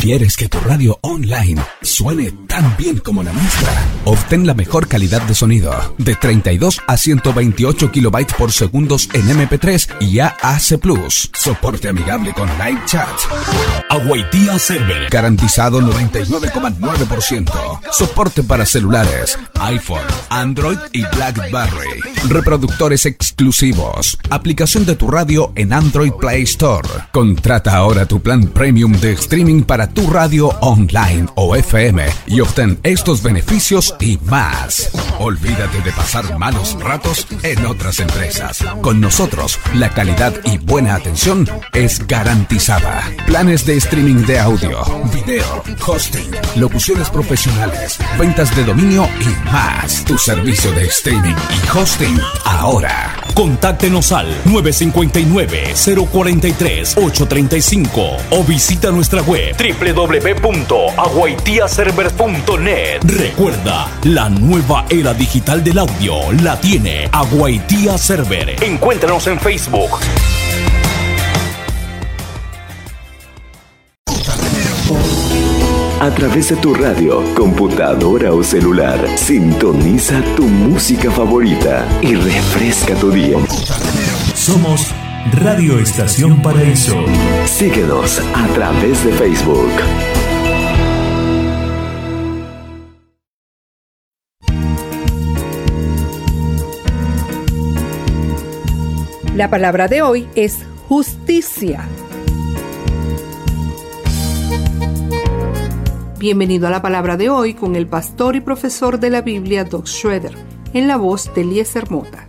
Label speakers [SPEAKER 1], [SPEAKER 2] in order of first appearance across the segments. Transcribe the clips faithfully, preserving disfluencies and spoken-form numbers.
[SPEAKER 1] ¿Quieres que tu radio online suene tan bien como la nuestra? Obtén la mejor calidad de sonido de treinta y dos a ciento veintiocho kilobytes por segundo en eme pe tres y A A C plus. Soporte amigable con live chat. Aguaitía Server. Garantizado noventa y nueve coma nueve por ciento. Soporte para celulares, iPhone, Android y BlackBerry. Reproductores exclusivos. Aplicación de tu radio en Android Play Store. Contrata ahora tu plan premium de streaming para tu radio online o F M y obtén estos beneficios y más. Olvídate de pasar malos ratos en otras empresas. Con nosotros, la calidad y buena atención es garantizada. Planes de streaming de audio, video, hosting, locuciones profesionales, ventas de dominio y más. Tu servicio de streaming y hosting ahora.
[SPEAKER 2] Contáctenos al nueve cinco nueve, cero cuatro tres, ocho tres cinco o visita nuestra web doble u doble u doble u punto aguaitía servers punto net. Recuerda, la nueva era digital del audio la tiene Aguaitía Server. Encuéntranos en Facebook.
[SPEAKER 3] A través de tu radio, computadora o celular, sintoniza tu música favorita y refresca tu día.
[SPEAKER 4] Somos Radio Estación Paraíso.
[SPEAKER 3] Síguenos a través de Facebook.
[SPEAKER 5] La palabra de hoy es justicia. Bienvenido a la palabra de hoy con el pastor y profesor de la Biblia, Doug Schroeder, en la voz de Eliezer Mota.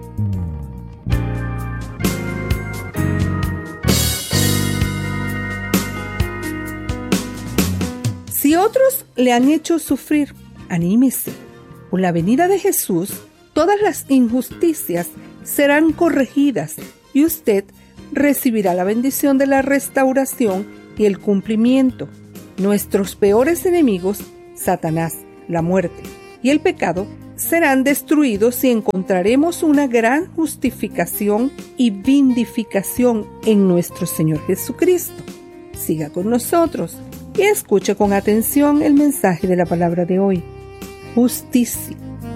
[SPEAKER 5] Si otros le han hecho sufrir, anímese. Con la venida de Jesús, todas las injusticias serán corregidas y usted recibirá la bendición de la restauración y el cumplimiento. Nuestros peores enemigos, Satanás, la muerte y el pecado, serán destruidos y encontraremos una gran justificación y vindificación en nuestro Señor Jesucristo. Siga con nosotros y escuche con atención el mensaje de la palabra de hoy. Justicia.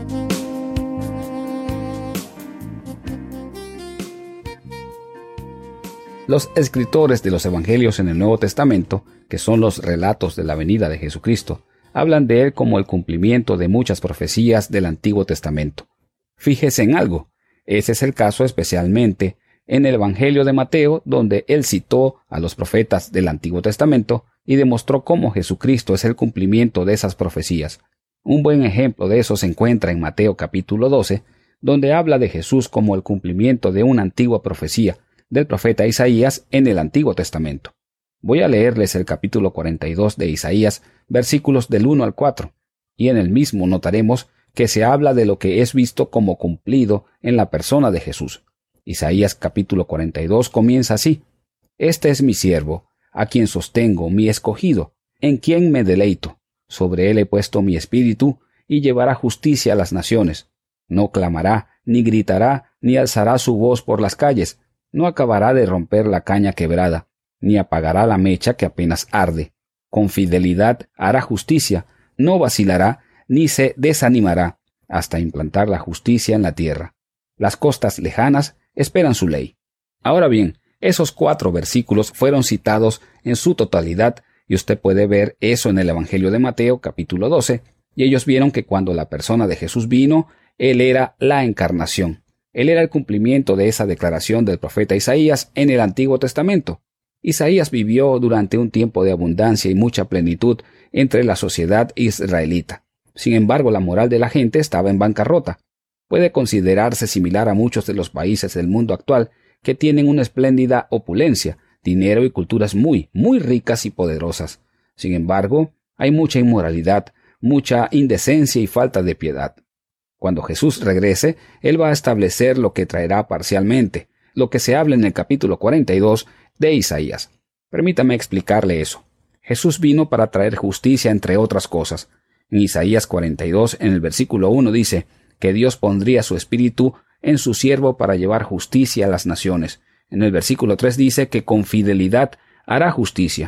[SPEAKER 6] Los escritores de los evangelios en el Nuevo Testamento, que son los relatos de la venida de Jesucristo, hablan de él como el cumplimiento de muchas profecías del Antiguo Testamento. Fíjese en algo, ese es el caso especialmente en el Evangelio de Mateo, donde él citó a los profetas del Antiguo Testamento y demostró cómo Jesucristo es el cumplimiento de esas profecías. Un buen ejemplo de eso se encuentra en Mateo capítulo doce, donde habla de Jesús como el cumplimiento de una antigua profecía del profeta Isaías en el Antiguo Testamento. Voy a leerles el capítulo cuarenta y dos de Isaías, versículos del uno al cuatro, y en el mismo notaremos que se habla de lo que es visto como cumplido en la persona de Jesús. Isaías capítulo cuarenta y dos comienza así: Este es mi siervo, a quien sostengo, mi escogido, en quien me deleito. Sobre él he puesto mi espíritu, y llevará justicia a las naciones. No clamará, ni gritará, ni alzará su voz por las calles. No acabará de romper la caña quebrada, ni apagará la mecha que apenas arde. Con fidelidad hará justicia, no vacilará, ni se desanimará, hasta implantar la justicia en la tierra. Las costas lejanas esperan su ley. Ahora bien, esos cuatro versículos fueron citados en su totalidad, y usted puede ver eso en el Evangelio de Mateo, capítulo doce, y ellos vieron que cuando la persona de Jesús vino, él era la encarnación. Él era el cumplimiento de esa declaración del profeta Isaías en el Antiguo Testamento. Isaías vivió durante un tiempo de abundancia y mucha plenitud entre la sociedad israelita. Sin embargo, la moral de la gente estaba en bancarrota. Puede considerarse similar a muchos de los países del mundo actual que tienen una espléndida opulencia, dinero y culturas muy, muy ricas y poderosas. Sin embargo, hay mucha inmoralidad, mucha indecencia y falta de piedad. Cuando Jesús regrese, Él va a establecer lo que traerá parcialmente, lo que se habla en el capítulo cuarenta y dos de Isaías. Permítame explicarle eso. Jesús vino para traer justicia entre otras cosas. En Isaías cuarenta y dos, en el versículo uno dice que Dios pondría su espíritu en su siervo para llevar justicia a las naciones. En el versículo tres dice que con fidelidad hará justicia.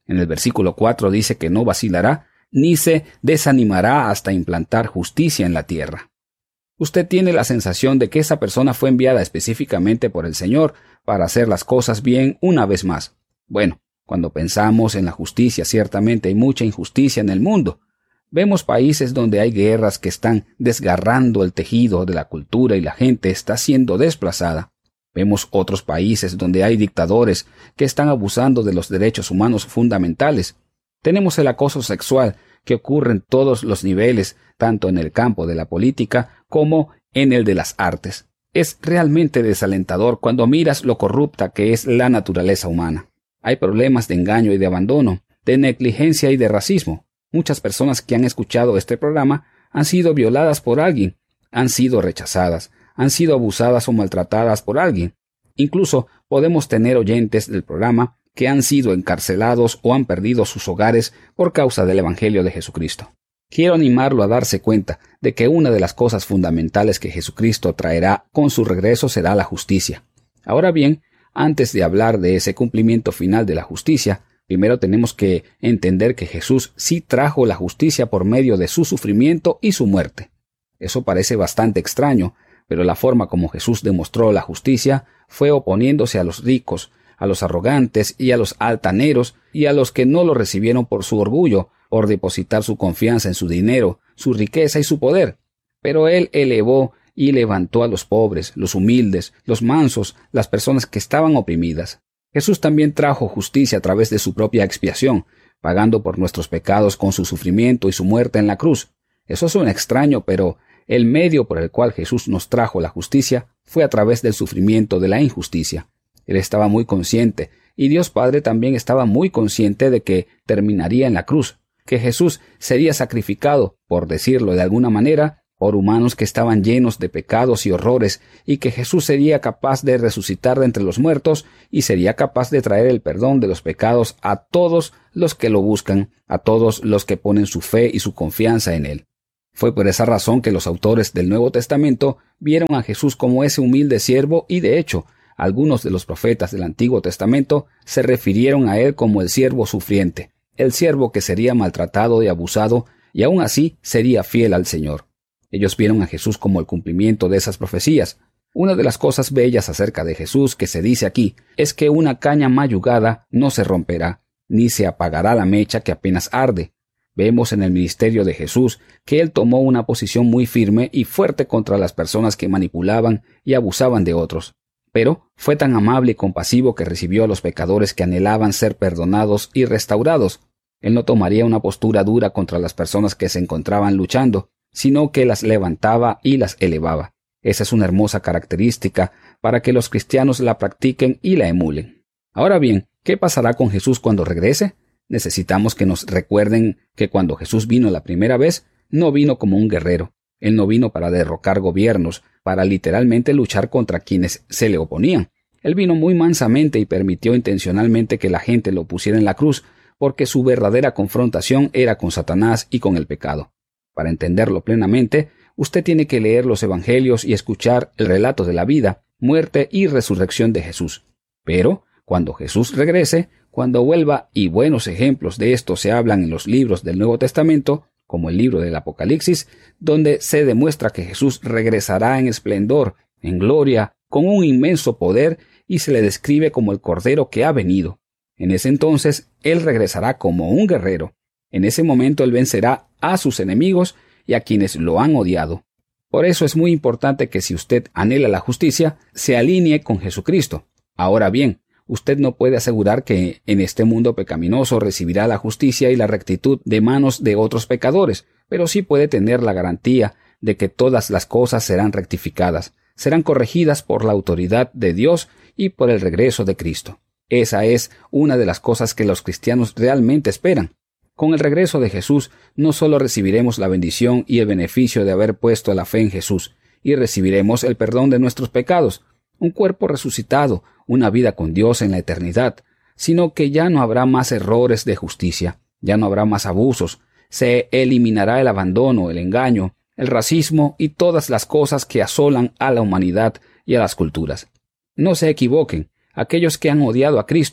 [SPEAKER 6] En el versículo cuatro dice que no vacilará ni se desanimará hasta implantar justicia en la tierra. Usted tiene la sensación de que esa persona fue enviada específicamente por el Señor para hacer las cosas bien una vez más. Bueno, cuando pensamos en la justicia, ciertamente hay mucha injusticia en el mundo. Vemos países donde hay guerras que están desgarrando el tejido de la cultura y la gente está siendo desplazada. Vemos otros países donde hay dictadores que están abusando de los derechos humanos fundamentales. Tenemos el acoso sexual que ocurre en todos los niveles, tanto en el campo de la política como en el de las artes. Es realmente desalentador cuando miras lo corrupta que es la naturaleza humana. Hay problemas de engaño y de abandono, de negligencia y de racismo. Muchas personas que han escuchado este programa han sido violadas por alguien, han sido rechazadas, han sido abusadas o maltratadas por alguien. Incluso podemos tener oyentes del programa que han sido encarcelados o han perdido sus hogares por causa del Evangelio de Jesucristo. Quiero animarlo a darse cuenta de que una de las cosas fundamentales que Jesucristo traerá con su regreso será la justicia. Ahora bien, antes de hablar de ese cumplimiento final de la justicia, primero tenemos que entender que Jesús sí trajo la justicia por medio de su sufrimiento y su muerte. Eso parece bastante extraño, pero la forma como Jesús demostró la justicia fue oponiéndose a los ricos, a los arrogantes y a los altaneros y a los que no lo recibieron por su orgullo, por depositar su confianza en su dinero, su riqueza y su poder. Pero Él elevó y levantó a los pobres, los humildes, los mansos, las personas que estaban oprimidas. Jesús también trajo justicia a través de su propia expiación, pagando por nuestros pecados con su sufrimiento y su muerte en la cruz. Eso suena extraño, pero el medio por el cual Jesús nos trajo la justicia fue a través del sufrimiento de la injusticia. Él estaba muy consciente, y Dios Padre también estaba muy consciente de que terminaría en la cruz, que Jesús sería sacrificado, por decirlo de alguna manera, por humanos que estaban llenos de pecados y horrores, y que Jesús sería capaz de resucitar de entre los muertos y sería capaz de traer el perdón de los pecados a todos los que lo buscan, a todos los que ponen su fe y su confianza en Él. Fue por esa razón que los autores del Nuevo Testamento vieron a Jesús como ese humilde siervo y, de hecho, algunos de los profetas del Antiguo Testamento se refirieron a Él como el siervo sufriente, el siervo que sería maltratado y abusado y aún así sería fiel al Señor. Ellos vieron a Jesús como el cumplimiento de esas profecías. Una de las cosas bellas acerca de Jesús que se dice aquí es que una caña mayugada no se romperá, ni se apagará la mecha que apenas arde. Vemos en el ministerio de Jesús que Él tomó una posición muy firme y fuerte contra las personas que manipulaban y abusaban de otros. Pero fue tan amable y compasivo que recibió a los pecadores que anhelaban ser perdonados y restaurados. Él no tomaría una postura dura contra las personas que se encontraban luchando, sino que las levantaba y las elevaba. Esa es una hermosa característica para que los cristianos la practiquen y la emulen. Ahora bien, ¿qué pasará con Jesús cuando regrese? Necesitamos que nos recuerden que cuando Jesús vino la primera vez, no vino como un guerrero. Él no vino para derrocar gobiernos, para literalmente luchar contra quienes se le oponían. Él vino muy mansamente y permitió intencionalmente que la gente lo pusiera en la cruz, porque su verdadera confrontación era con Satanás y con el pecado. Para entenderlo plenamente, usted tiene que leer los evangelios y escuchar el relato de la vida, muerte y resurrección de Jesús. Pero, cuando Jesús regrese, cuando vuelva, y buenos ejemplos de esto se hablan en los libros del Nuevo Testamento, como el libro del Apocalipsis, donde se demuestra que Jesús regresará en esplendor, en gloria, con un inmenso poder, y se le describe como el Cordero que ha venido. En ese entonces, Él regresará como un guerrero. En ese momento Él vencerá a sus enemigos y a quienes lo han odiado. Por eso es muy importante que si usted anhela la justicia, se alinee con Jesucristo. Ahora bien, usted no puede asegurar que en este mundo pecaminoso recibirá la justicia y la rectitud de manos de otros pecadores, pero sí puede tener la garantía de que todas las cosas serán rectificadas, serán corregidas por la autoridad de Dios y por el regreso de Cristo. Esa es una de las cosas que los cristianos realmente esperan. Con el regreso de Jesús, no solo recibiremos la bendición y el beneficio de haber puesto la fe en Jesús, y recibiremos el perdón de nuestros pecados, un cuerpo resucitado, una vida con Dios en la eternidad, sino que ya no habrá más errores de justicia, ya no habrá más abusos, se eliminará el abandono, el engaño, el racismo y todas las cosas que asolan a la humanidad y a las culturas. No se equivoquen, aquellos que han odiado a Cristo,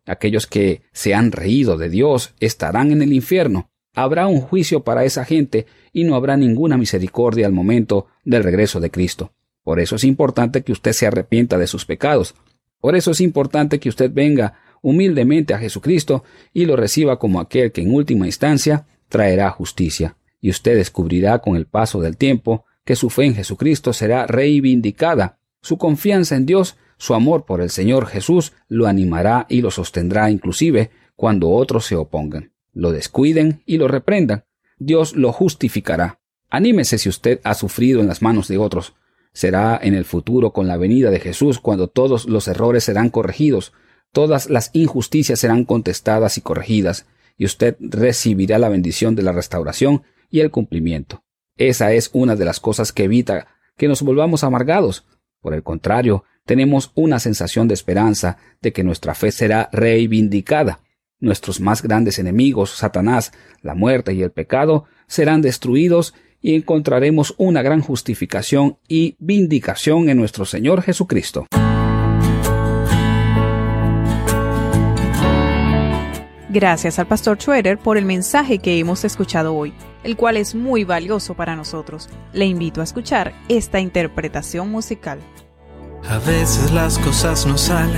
[SPEAKER 6] Aquellos que se han reído de Dios estarán en el infierno. Habrá un juicio para esa gente y no habrá ninguna misericordia al momento del regreso de Cristo. Por eso es importante que usted se arrepienta de sus pecados. Por eso es importante que usted venga humildemente a Jesucristo y lo reciba como aquel que en última instancia traerá justicia. Y usted descubrirá con el paso del tiempo que su fe en Jesucristo será reivindicada. Su confianza en Dios, su amor por el Señor Jesús lo animará y lo sostendrá inclusive cuando otros se opongan, lo descuiden y lo reprendan. Dios lo justificará. Anímese si usted ha sufrido en las manos de otros. Será en el futuro con la venida de Jesús cuando todos los errores serán corregidos, todas las injusticias serán contestadas y corregidas, y usted recibirá la bendición de la restauración y el cumplimiento. Esa es una de las cosas que evita que nos volvamos amargados. Por el contrario, tenemos una sensación de esperanza de que nuestra fe será reivindicada. Nuestros más grandes enemigos, Satanás, la muerte y el pecado, serán destruidos y encontraremos una gran justificación y vindicación en nuestro Señor Jesucristo.
[SPEAKER 7] Gracias al pastor Schroeder por el mensaje que hemos escuchado hoy, el cual es muy valioso para nosotros. Le invito a escuchar esta interpretación musical.
[SPEAKER 8] A veces las cosas no salen